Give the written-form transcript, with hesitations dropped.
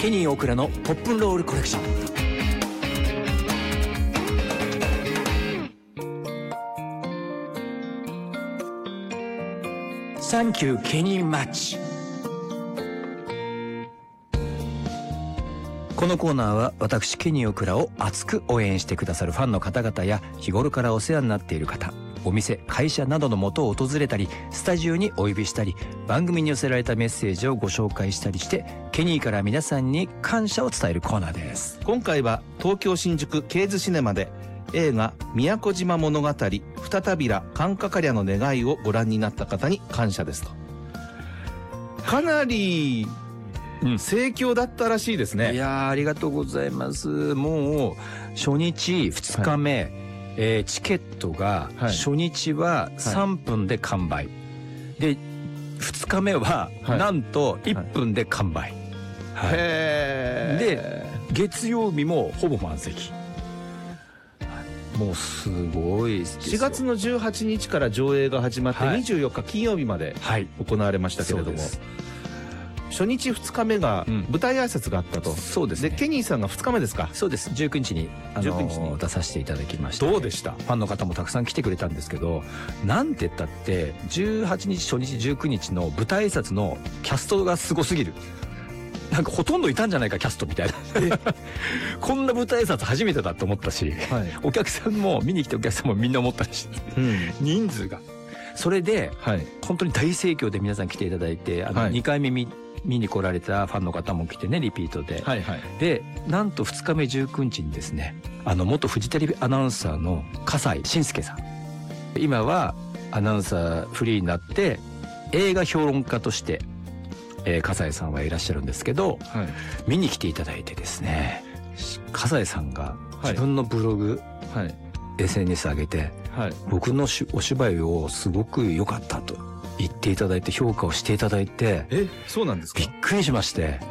ケニー大倉のポップンロールコレクション。サンキューケニーマッチ。このコーナーは私ケニー大倉を熱く応援してくださるファンの方々や日頃からお世話になっている方、お店会社などの元を訪れたりスタジオにお呼びしたり番組に寄せられたメッセージをご紹介したりしてケニーから皆さんに感謝を伝えるコーナーです。 今回は東京新宿ケーズシネマで映画宮古島物語再びらカンカカリャの願いをご覧になった方に感謝ですと。かなり盛況だったらしいですね。 いやありがとうございます。もう初日2日目、チケットが初日は3分で完売、で2日目はなんと1分で完売、で月曜日もほぼ満席。もうすごいですよ。 4月の18日から上映が始まって24日金曜日まで行われましたけれども、初日2日目が舞台挨拶があったと。 そうですね。 でケニーさんが2日目ですか。 そうです。19日に出させていただきました。 どうでした？ ファンの方もたくさん来てくれたんですけど、なんて言ったって18日初日19日の舞台挨拶のキャストがすごすぎる。なんかほとんどいたんじゃないかキャストみたいなこんな舞台挨拶初めてだと思ったし、お客さんも見に来たお客さんもみんな思ったし、人数がそれで、本当に大盛況で皆さん来ていただいて、2回目見に来られたファンの方も来てね、リピートで、でなんと2日目19日にですね、元フジテレビアナウンサーの笠井信介さん、今はアナウンサーフリーになって映画評論家として笠井さんはいらっしゃるんですけど、見に来ていただいてですね、笠井さんが自分のブログ、SNS 上げて、僕のお芝居をすごく良かったと言っていただいて評価をしていただいて、 そうなんですか。 びっくりしまして。